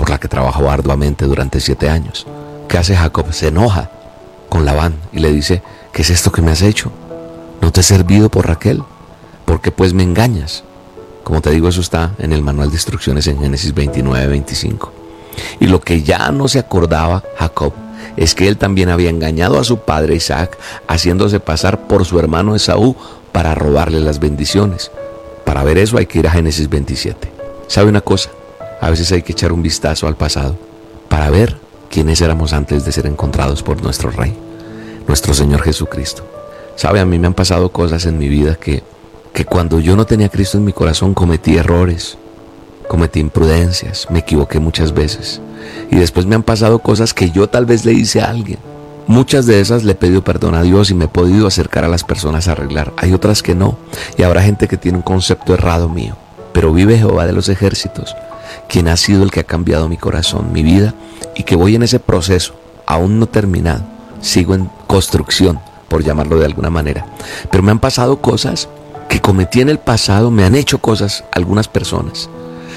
por la que trabajó arduamente durante 7 años. ¿Qué hace Jacob? Se enoja con Labán y le dice: ¿qué es esto que me has hecho? ¿No te he servido por Raquel? ¿Por qué pues me engañas? Como te digo, eso está en el manual de instrucciones en Génesis 29-25. Y lo que ya no se acordaba Jacob es que él también había engañado a su padre Isaac, haciéndose pasar por su hermano Esaú para robarle las bendiciones. Para ver eso hay que ir a Génesis 27. ¿Sabe una cosa? A veces hay que echar un vistazo al pasado para ver quiénes éramos antes de ser encontrados por nuestro Rey, nuestro Señor Jesucristo. ¿Sabe? A mí me han pasado cosas en mi vida que cuando yo no tenía a Cristo en mi corazón cometí errores, cometí imprudencias, me equivoqué muchas veces. Y después me han pasado cosas que yo tal vez le hice a alguien. Muchas de esas le he pedido perdón a Dios y me he podido acercar a las personas a arreglar. Hay otras que no. Y habrá gente que tiene un concepto errado mío. Pero vive Jehová de los ejércitos, quien ha sido el que ha cambiado mi corazón, mi vida, y que voy en ese proceso, aún no terminado. Sigo en construcción, por llamarlo de alguna manera. Pero me han pasado cosas que cometí en el pasado, me han hecho cosas algunas personas.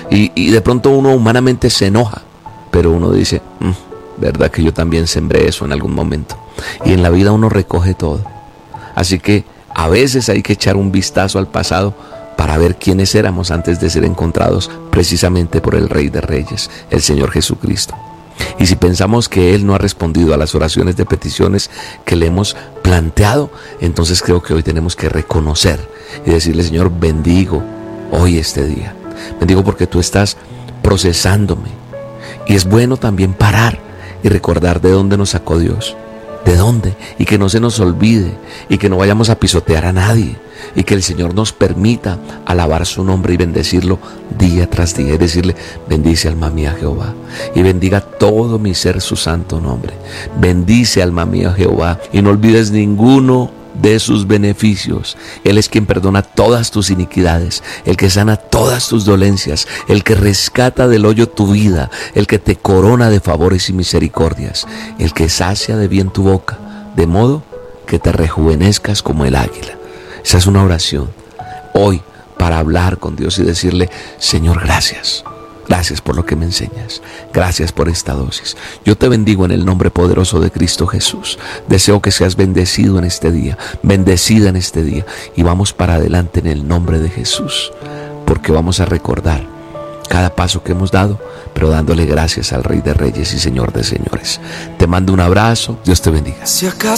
Y de pronto uno humanamente se enoja, pero uno dice: verdad que yo también sembré eso en algún momento. Y en la vida uno recoge todo. Así que a veces hay que echar un vistazo al pasado para ver quiénes éramos antes de ser encontrados precisamente por el Rey de Reyes, el Señor Jesucristo. Y si pensamos que Él no ha respondido a las oraciones de peticiones que le hemos planteado, entonces creo que hoy tenemos que reconocer y decirle: Señor, bendigo hoy este día. Bendigo porque tú estás procesándome. Y es bueno también parar y recordar de dónde nos sacó Dios. ¿De dónde? Y que no se nos olvide, y que no vayamos a pisotear a nadie, y que el Señor nos permita alabar su nombre y bendecirlo día tras día, y decirle: bendice alma mía Jehová, y bendiga todo mi ser su santo nombre. Bendice alma mía Jehová, y no olvides ninguno de sus beneficios. Él es quien perdona todas tus iniquidades, el que sana todas tus dolencias, el que rescata del hoyo tu vida, el que te corona de favores y misericordias, el que sacia de bien tu boca, de modo que te rejuvenezcas como el águila. Esa es una oración hoy para hablar con Dios y decirle: Señor, gracias. Gracias por lo que me enseñas. Gracias por esta dosis. Yo te bendigo en el nombre poderoso de Cristo Jesús. Deseo que seas bendecido en este día, bendecida en este día. Y vamos para adelante en el nombre de Jesús. Porque vamos a recordar cada paso que hemos dado, pero dándole gracias al Rey de Reyes y Señor de Señores. Te mando un abrazo. Dios te bendiga. Si acaso